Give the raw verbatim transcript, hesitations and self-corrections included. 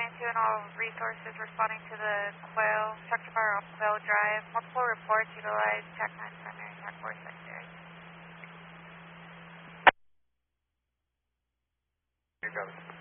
nine two and all resources responding to the Quail, structure fire off Quail Drive. Multiple reports utilize TAC nine primary, TAC four secondary. Here goes.